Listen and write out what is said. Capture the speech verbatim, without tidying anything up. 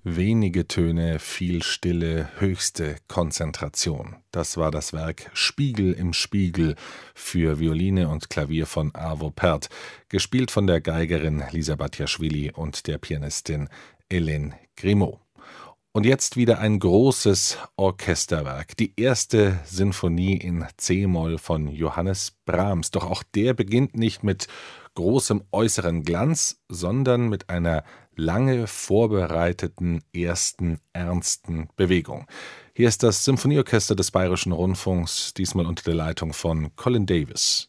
Wenige Töne, viel Stille, höchste Konzentration. Das war das Werk Spiegel im Spiegel für Violine und Klavier von Arvo Pärt, gespielt von der Geigerin Lisa Batjaschwili und der Pianistin Hélène Grimaud. Und jetzt wieder ein großes Orchesterwerk, die erste Sinfonie in C-Moll von Johannes Brahms. Doch auch der beginnt nicht mit großem äußeren Glanz, sondern mit einer lange vorbereiteten ersten ernsten Bewegung. Hier ist das Symphonieorchester des Bayerischen Rundfunks, diesmal unter der Leitung von Colin Davis.